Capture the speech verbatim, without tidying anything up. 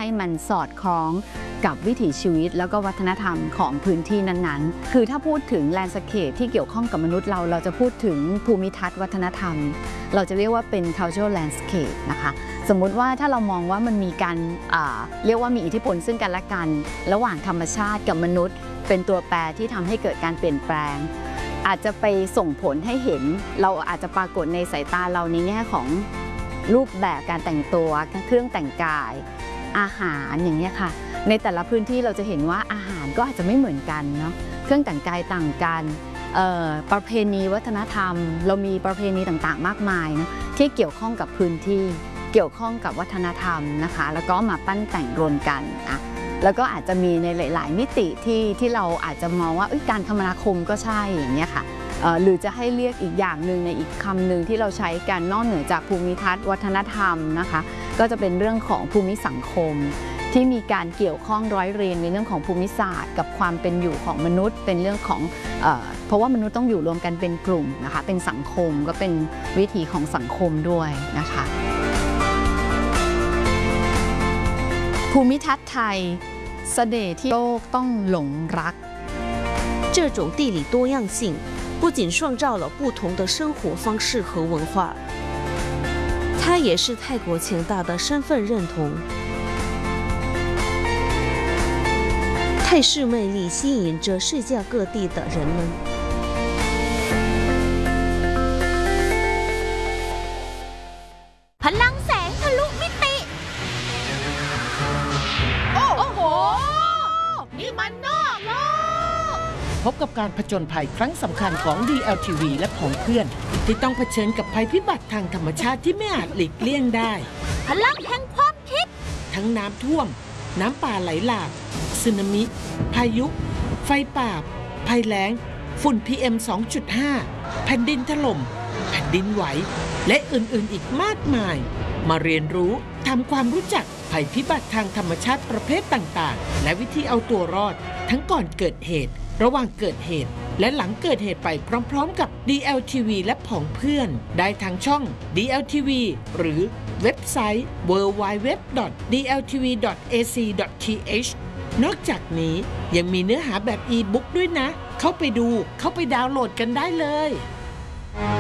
ให้มันสอดคล้องกับวิถีชีวิตแล้วก็วัฒนธรรมของพื้นที่นั้นๆคือถ้าพูดถึงแลนด์สเคปที่เกี่ยวข้องกับมนุษย์เราเราจะพูดถึงภูมิทัศน์วัฒนธรรมเราจะเรียกว่าเป็น cultural landscape นะคะสมมุติว่าถ้าเรามองว่ามันมีการเรียกว่ามีอิทธิพลซึ่งกันและกันระหว่างธรรมชาติกับมนุษย์เป็นตัวแปรที่ทำให้เกิดการเปลี่ยนแปลงอาจจะไปส่งผลให้เห็นเราอาจจะปรากฏในสายตาเราในแง่ของรูปแบบการแต่งตัวเครื่องแต่งกายอาหารอย่างนี้ค่ะในแต่ละพื้นที่เราจะเห็นว่าอาหารก็อาจจะไม่เหมือนกันเนาะเครื่องแต่งกายต่างกันประเพณีวัฒนธรรมเรามีประเพณีต่างๆมากมายนะที่เกี่ยวข้องกับพื้นที่เกี่ยวข้องกับวัฒนธรรมนะคะแล้วก็มาปั้นแต่งรวมกันอ่ะแล้วก็อาจจะมีในหลายๆมิติที่ที่เราอาจจะมองว่าการคมนาคมก็ใช่อย่างนี้ค่ะหรือจะให้เรียกอีกอย่างหนึ่งในอีกคำหนึ่งที่เราใช้กันนอกเหนือจากภูมิทัศน์วัฒนธรรมนะคะก็จะเป็นเรื่องของภูมิสังคมที่มีการเกี่ยวข้องร้อยเรียงในเรื่องของภูมิศาสตร์กับความเป็นอยู่ของมนุษย์เป็นเรื่องของเอ่อเพราะว่ามนุษย์ต้องอยู่รวมกันเป็นกลุ่มนะคะเป็นสังคมก็เป็นวิถีของสังคมด้วยนะคะภูมิทัศน์ไทยเสน่ห์ที่โลกต้องหลงรัก这种地理多样性不仅创造了不同的生活方式和文化，它也是泰国强大的身份认同。泰式魅力吸引着世界各地的人们。 พลังแสงทะลุมิติโอ้โหนี่มันนอกโลกพบกับการผจญภัยครั้งสำคัญของ ดี แอล ที วี และผองเพื่อนที่ต้องเผชิญกับภัยพิบัติทางธรรมชาติที่ไม่อาจหลีกเลี่ยงได้พลังแห่งความคิดทั้งน้ำท่วมน้ำป่าไหลหลากสึนามิพายุไฟป่าภัยแล้งฝุ่น พี เอ็ม สองจุดห้า แผ่นดินถล่มแผ่นดินไหวและอื่นๆอีกมากมายมาเรียนรู้ทำความรู้จักภัยพิบัติทางธรรมชาติประเภทต่างๆและวิธีเอาตัวรอดทั้งก่อนเกิดเหตุระหว่างเกิดเหตุและหลังเกิดเหตุไปพร้อมๆกับ ดี แอล ที วี และผองเพื่อนได้ทางช่อง ดี แอล ที วี หรือเว็บไซต์ ดับเบิลยู ดับเบิลยู ดับเบิลยู ดอท ดี แอล ที วี ดอท เอ ซี ดอท ที เอช นอกจากนี้ยังมีเนื้อหาแบบอีบุ๊กด้วยนะเข้าไปดูเข้าไปดาวน์โหลดกันได้เลย